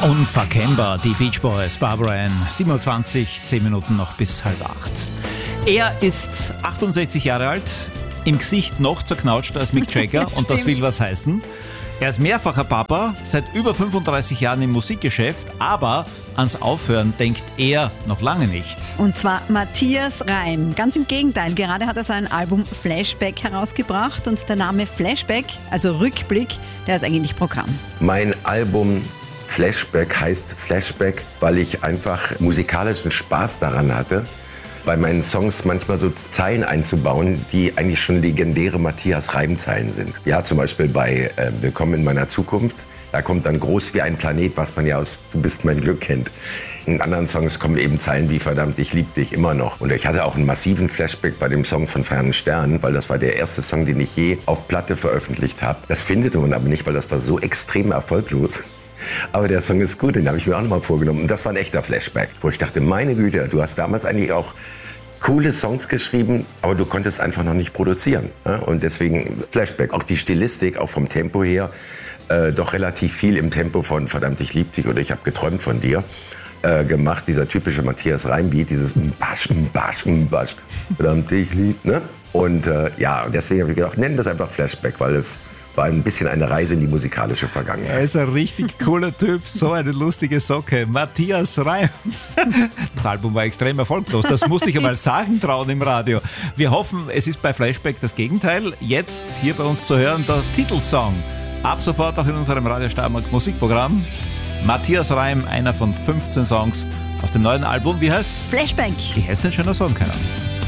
Unverkennbar, die Beach Boys, Barbara Ann, 27, 10 Minuten noch bis 7:30. Er ist 68 Jahre alt, im Gesicht noch zerknautscht als Mick Jagger und das will was heißen. Er ist mehrfacher Papa, seit über 35 Jahren im Musikgeschäft, aber ans Aufhören denkt er noch lange nicht. Und zwar Matthias Reim. Ganz im Gegenteil, gerade hat er sein Album Flashback herausgebracht und der Name Flashback, also Rückblick, der ist eigentlich Programm. Mein Album Flashback heißt Flashback, weil ich einfach musikalischen Spaß daran hatte, bei meinen Songs manchmal so Zeilen einzubauen, die eigentlich schon legendäre Matthias Reim-Zeilen sind. Ja, zum Beispiel bei Willkommen in meiner Zukunft. Da kommt dann groß wie ein Planet, was man ja aus Du bist mein Glück kennt. In anderen Songs kommen eben Zeilen wie verdammt, ich lieb dich immer noch. Und ich hatte auch einen massiven Flashback bei dem Song von Fernen Sternen, weil das war der erste Song, den ich je auf Platte veröffentlicht habe. Das findet man aber nicht, weil das war so extrem erfolglos. Aber der Song ist gut, den habe ich mir auch nochmal vorgenommen. Und das war ein echter Flashback, wo ich dachte, meine Güte, du hast damals eigentlich auch coole Songs geschrieben, aber du konntest einfach noch nicht produzieren. Und deswegen Flashback, auch die Stilistik, auch vom Tempo her, doch relativ viel im Tempo von verdammt, ich lieb dich oder ich habe geträumt von dir gemacht. Dieser typische Matthias Reim-Beat, dieses Basch, Basch, Basch, verdammt, ich lieb, ne? Und ja, deswegen habe ich gedacht, nennen wir es einfach Flashback, weil es war ein bisschen eine Reise in die musikalische Vergangenheit. Er ist ein richtig cooler Typ, so eine lustige Socke. Matthias Reim. Das Album war extrem erfolglos, das musste ich einmal sagen trauen im Radio. Wir hoffen, es ist bei Flashback das Gegenteil. Jetzt hier bei uns zu hören, der Titelsong. Ab sofort auch in unserem Radio Steiermark Musikprogramm. Matthias Reim, einer von 15 Songs aus dem neuen Album. Wie heißt's? Flashback. Ich hätte es nicht schöner sagen können.